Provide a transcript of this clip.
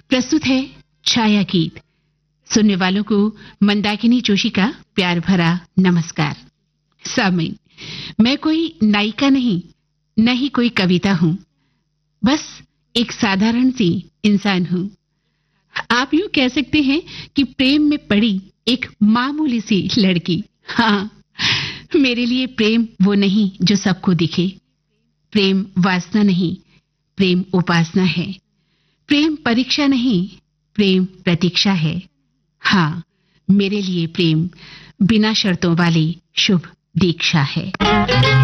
प्रस्तुत है छाया गीत। सुनने वालों को मंदाकिनी जोशी का प्यार भरा नमस्कार। सामीन, मैं कोई नायिका नहीं, न ही कोई कविता हूं, बस एक साधारण सी इंसान हूं। आप यूं कह सकते हैं कि प्रेम में पड़ी एक मामूली सी लड़की। हाँ, मेरे लिए प्रेम वो नहीं जो सबको दिखे। प्रेम वासना नहीं, प्रेम उपासना है। प्रेम परीक्षा नहीं, प्रेम प्रतीक्षा है। हाँ, मेरे लिए प्रेम बिना शर्तों वाली शुभ दीक्षा है।